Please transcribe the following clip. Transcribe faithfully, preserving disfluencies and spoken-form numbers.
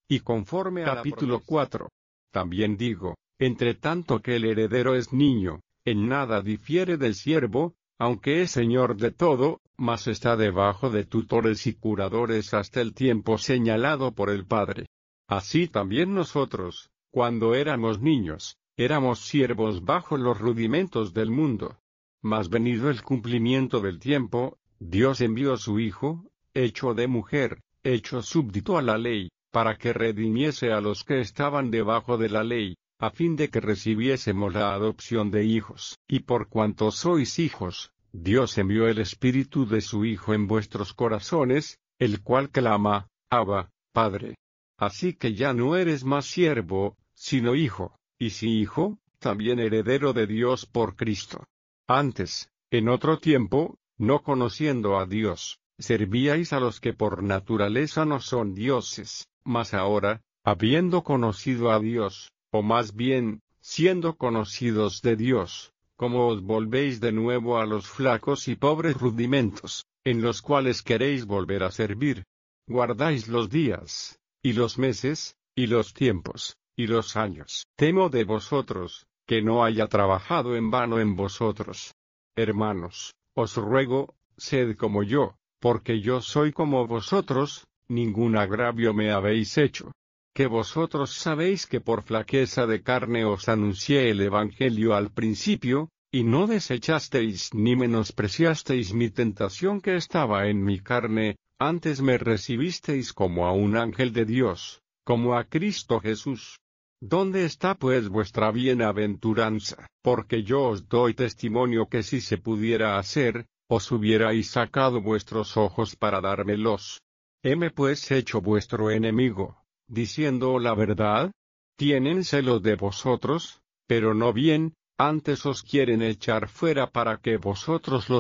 Y conforme a capítulo cuatro, también digo, entre tanto que el heredero es niño, en nada difiere del siervo, aunque es señor de todo, mas está debajo de tutores y curadores hasta el tiempo señalado por el Padre. Así también nosotros, cuando éramos niños, éramos siervos bajo los rudimentos del mundo. Mas venido el cumplimiento del tiempo, Dios envió su Hijo, hecho de mujer, hecho súbdito a la ley, para que redimiese a los que estaban debajo de la ley, a fin de que recibiésemos la adopción de hijos. Y por cuanto sois hijos, Dios envió el Espíritu de su Hijo en vuestros corazones, el cual clama, Abba, Padre. Así que ya no eres más siervo, sino hijo, y si hijo, también heredero de Dios por Cristo. Antes, en otro tiempo, no conociendo a Dios, servíais a los que por naturaleza no son dioses, mas ahora, habiendo conocido a Dios, o más bien, siendo conocidos de Dios, como os volvéis de nuevo a los flacos y pobres rudimentos, en los cuales queréis volver a servir. Guardáis los días, y los meses, y los tiempos, y los años. Temo de vosotros, que no haya trabajado en vano en vosotros. Hermanos, os ruego, sed como yo, porque yo soy como vosotros, ningún agravio me habéis hecho. Que vosotros sabéis que por flaqueza de carne os anuncié el Evangelio al principio, y no desechasteis ni menospreciasteis mi tentación que estaba en mi carne, antes me recibisteis como a un ángel de Dios, como a Cristo Jesús. ¿Dónde está pues vuestra bienaventuranza? Porque yo os doy testimonio que si se pudiera hacer, os hubierais sacado vuestros ojos para dármelos. Heme pues hecho vuestro enemigo, diciendo la verdad. Tienen celos de vosotros, pero no bien, antes os quieren echar fuera para que vosotros los